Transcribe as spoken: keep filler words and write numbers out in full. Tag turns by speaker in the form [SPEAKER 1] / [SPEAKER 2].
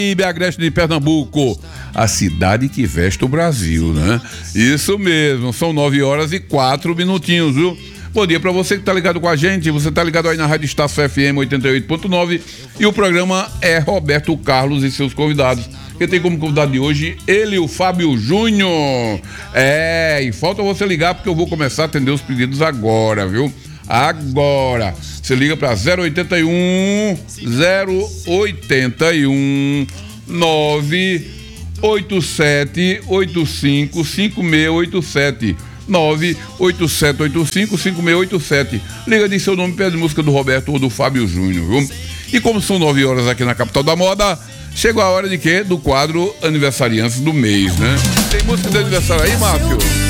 [SPEAKER 1] Agreste de Pernambuco, a cidade que veste o Brasil, né? Isso mesmo, são nove horas e quatro minutinhos, viu? Bom dia pra você que tá ligado com a gente, você tá ligado aí na Rádio Estácio F M oitenta e oito ponto nove e o programa é Roberto Carlos e seus convidados. Quem tem como convidado de hoje, ele, o Fábio Júnior. É, e falta você ligar porque eu vou começar a atender os pedidos agora, viu? Agora, você liga para zero oitenta e um, zero oitenta e um, nove oito sete oito cinco cinco seis oito sete, nove oito sete oito cinco cinco seis oito sete. Liga de seu nome, pede música do Roberto ou do Fábio Júnior, viu? E como são nove horas aqui na capital da moda, chegou a hora de quê? Do quadro Aniversariantes do Mês, né? Tem música de aniversário aí, Márcio?